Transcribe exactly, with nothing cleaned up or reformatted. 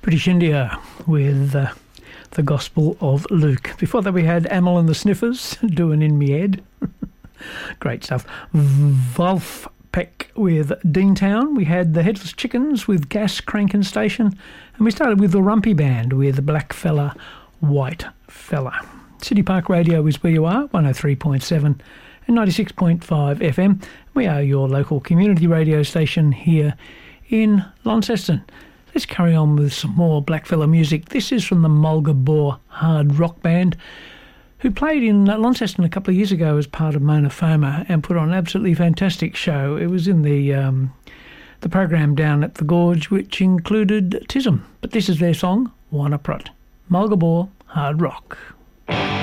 British India with uh, the Gospel of Luke. Before that we had Amel and the Sniffers doing In Me Head. Great stuff. Wolf Peck with Deantown. We had the Headless Chickens with Gas Crankin' Station. And we started with the Rumpy Band with Black Fella, White Fella. City Park Radio is where you are, one oh three point seven and ninety-six point five F M. We are your local community radio station here in Launceston. Let's carry on with some more Blackfella music. This is from the Mulga Boar Hard Rock Band, who played in Launceston a couple of years ago as part of Mona Foma and put on an absolutely fantastic show. It was in the um, the program down at the Gorge, which included Tism. But this is their song, Wanna Prot. Mulga Boar Hard Rock.